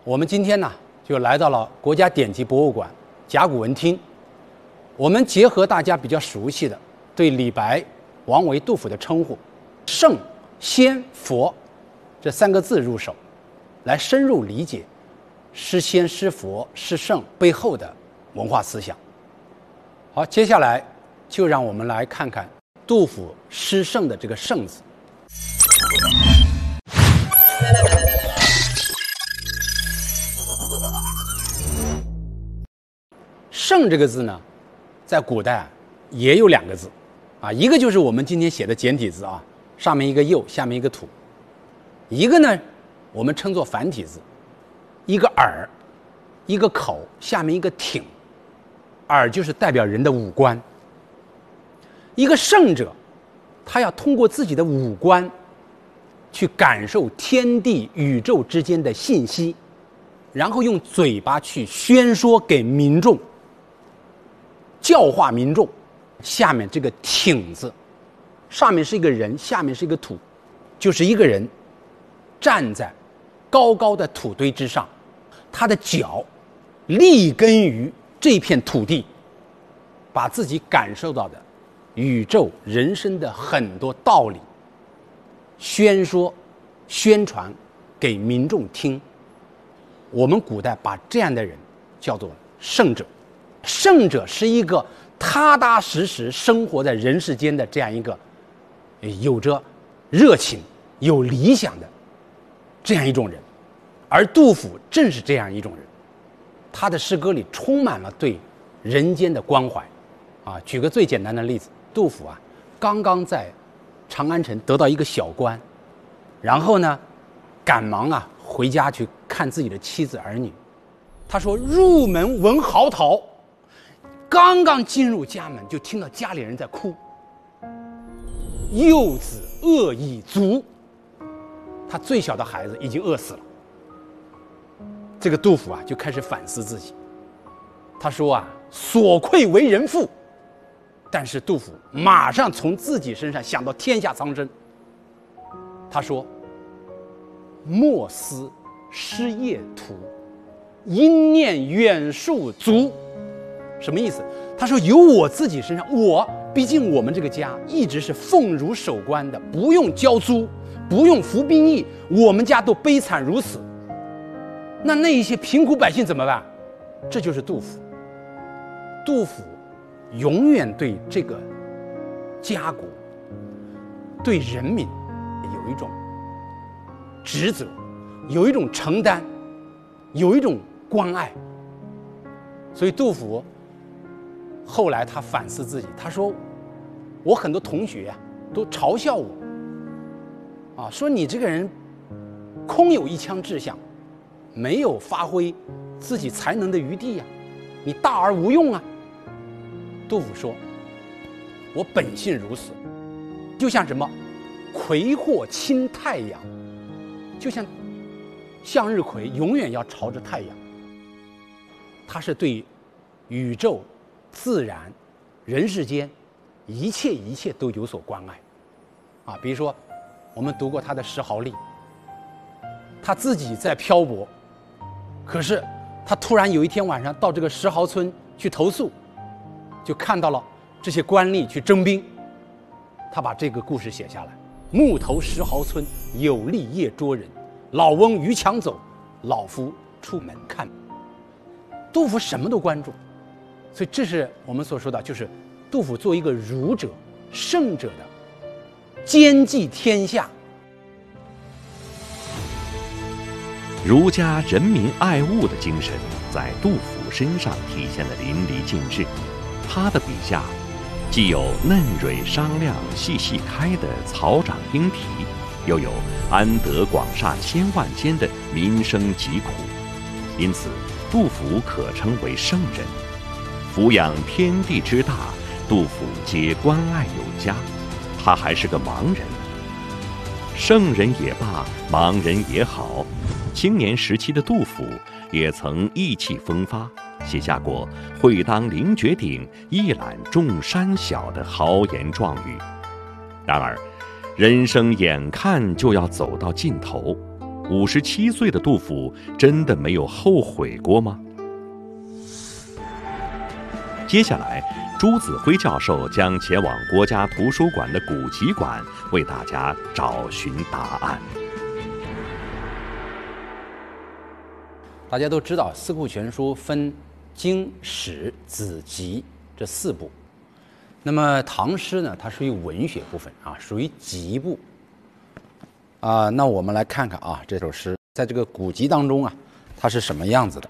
我们今天呢，就来到了国家典籍博物馆甲骨文厅。我们结合大家比较熟悉的对李白、王维、杜甫的称呼“圣、仙、佛”这三个字入手，来深入理解诗仙、诗佛、诗圣背后的文化思想。好，接下来就让我们来看看杜甫诗圣的这个“圣”字。圣这个字呢，在古代也有两个字，一个就是我们今天写的简体字啊，上面一个右，下面一个土；一个呢，我们称作繁体字，一个耳，一个口，下面一个挺。耳就是代表人的五官。一个圣者，他要通过自己的五官，去感受天地宇宙之间的信息，然后用嘴巴去宣说给民众。教化民众。下面这个挺字，上面是一个人，下面是一个土，就是一个人站在高高的土堆之上，他的脚立根于这片土地，把自己感受到的宇宙人生的很多道理宣说宣传给民众听。我们古代把这样的人叫做圣者。圣者是一个踏踏实实生活在人世间的这样一个有着热情有理想的这样一种人，而杜甫正是这样一种人。他的诗歌里充满了对人间的关怀举个最简单的例子，杜甫刚刚在长安城得到一个小官，然后呢赶忙回家去看自己的妻子儿女。他说入门闻嚎啕，刚刚进入家门就听到家里人在哭，幼子饿已足，他最小的孩子已经饿死了。这个杜甫就开始反思自己。他说所愧为人父，但是杜甫马上从自己身上想到天下苍生。他说莫思失业途，因念远戍卒。什么意思？他说由我自己身上，毕竟我们这个家一直是奉儒守官的，不用交租，不用服兵役，我们家都悲惨如此，那一些贫苦百姓怎么办？这就是杜甫。杜甫永远对这个家国对人民有一种职责，有一种承担，有一种关爱。所以杜甫后来他反思自己，他说我很多同学都嘲笑我说你这个人空有一腔志向，没有发挥自己才能的余地你大而无用杜甫说我本性如此，就像什么葵或亲太阳，就像向日葵永远要朝着太阳。他是对宇宙自然人世间一切都有所关爱比如说我们读过他的《石壕吏》，他自己在漂泊，可是他突然有一天晚上到这个石壕村去投宿，就看到了这些官吏去征兵，他把这个故事写下来。暮投石壕村，有吏夜捉人，老翁逾墙走，老夫出门看。杜甫什么都关注，所以这是我们所说的，就是杜甫作为一个儒者、圣者的兼济天下。 儒家人民爱物的精神在杜甫身上体现得淋漓尽致。他的笔下既有嫩蕊商量细细开的草长莺啼，又有安得广厦千万间的民生疾苦，因此杜甫可称为圣人。抚养天地之大，杜甫皆关爱有加。他还是个盲人，圣人也罢，盲人也好，青年时期的杜甫也曾意气风发，写下过会当凌绝顶，一览众山小的豪言壮语。然而人生眼看就要走到尽头， 57岁的杜甫真的没有后悔过吗？接下来，朱子辉教授将前往国家图书馆的古籍馆，为大家找寻答案。 大家都知道，《四库全书》分经、史、子、集这4部。那么唐诗呢，它属于文学部分啊，属于集部。那我们来看看啊，这首诗在这个古籍当中啊，它是什么样子的。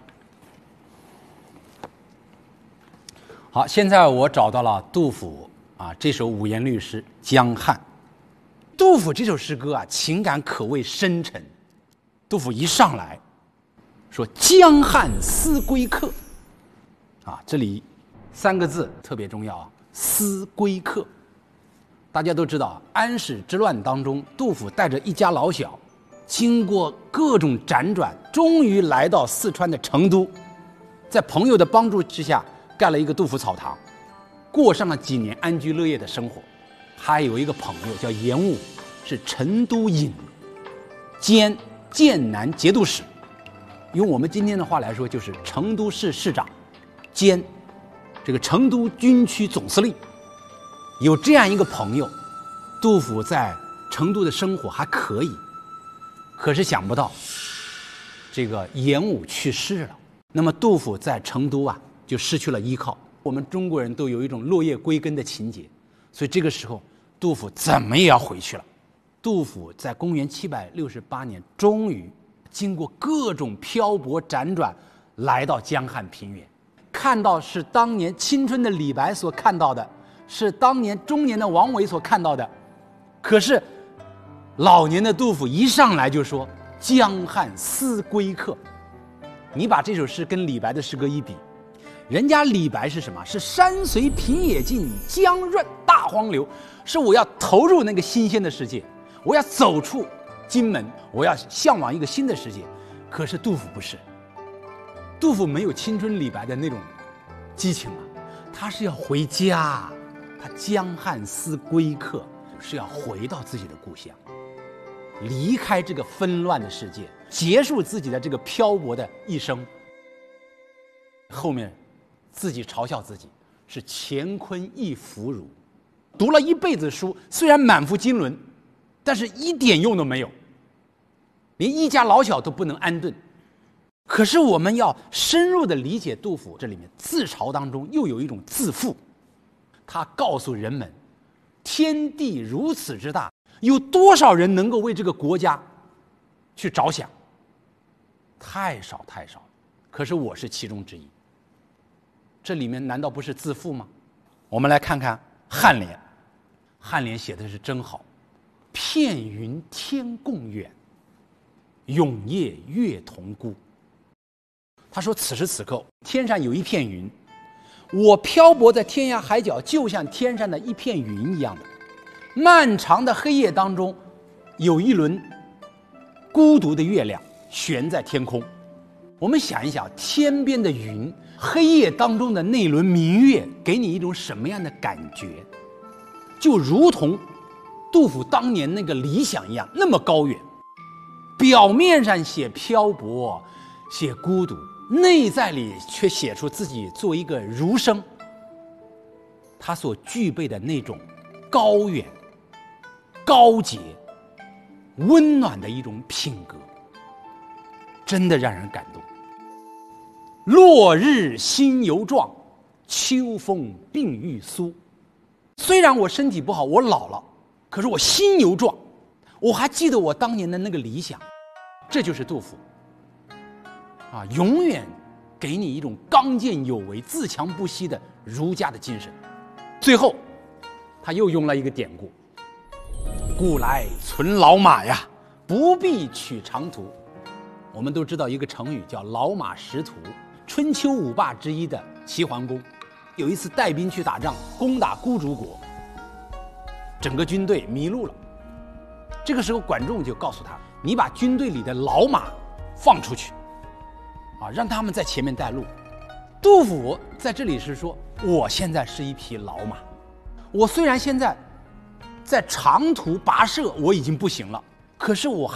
好，现在我找到了杜甫这首五言律诗《江汉》。杜甫这首诗歌情感可谓深沉。杜甫一上来说“江汉思归客”，这里3个字特别重要思归客。大家都知道，安史之乱当中，杜甫带着一家老小，经过各种辗转，终于来到四川的成都，在朋友的帮助之下，盖了一个杜甫草堂，过上了几年安居乐业的生活。还有一个朋友叫严武，是成都尹兼剑南节度使，用我们今天的话来说，就是成都市市长兼这个成都军区总司令。有这样一个朋友，杜甫在成都的生活还可以。可是想不到这个严武去世了，那么杜甫在成都就失去了依靠。我们中国人都有一种落叶归根的情节，所以这个时候杜甫怎么也要回去了。杜甫在公元768年终于经过各种漂泊辗转，来到江汉平原，看到是当年青春的李白所看到的，是当年中年的王维所看到的。可是老年的杜甫一上来就说“江汉思归客”。你把这首诗跟李白的诗歌一比，人家李白是什么？是山随平野尽，江润大荒流，是我要投入那个新鲜的世界，我要走出荆门，我要向往一个新的世界。可是杜甫不是，杜甫没有青春李白的那种激情他是要回家，他江汉思归客，是要回到自己的故乡，离开这个纷乱的世界，结束自己的这个漂泊的一生。后面自己嘲笑自己是乾坤一腐儒，读了一辈子书，虽然满腹经纶，但是一点用都没有，连一家老小都不能安顿。可是我们要深入的理解杜甫这里面自嘲当中又有一种自负。他告诉人们，天地如此之大，有多少人能够为这个国家去着想？太少太少。可是我是其中之一。这里面难道不是自负吗？我们来看看颔联。颔联写的是真好，片云天共远，永夜月同孤。他说此时此刻天上有一片云，我漂泊在天涯海角，就像天上的一片云一样的。漫长的黑夜当中，有一轮孤独的月亮悬在天空。我们想一想，天边的云，黑夜当中的那轮明月，给你一种什么样的感觉？就如同杜甫当年那个理想一样，那么高远。表面上写漂泊，写孤独，内在里却写出自己做一个儒生，他所具备的那种高远、高洁、温暖的一种品格，真的让人感动。落日心犹壮，秋风鬓欲苏。虽然我身体不好，我老了，可是我心犹壮，我还记得我当年的那个理想。这就是杜甫永远给你一种刚健有为、自强不息的儒家的精神。最后他又用了一个典故，古来存老马呀，不必取长途。我们都知道一个成语叫老马识途。春秋五霸之一的齐桓公有一次带兵去打仗，攻打孤竹国，整个军队迷路了。这个时候管仲就告诉他，你把军队里的老马放出去让他们在前面带路。杜甫在这里是说，我现在是一匹老马，我虽然现在在长途跋涉我已经不行了，可是我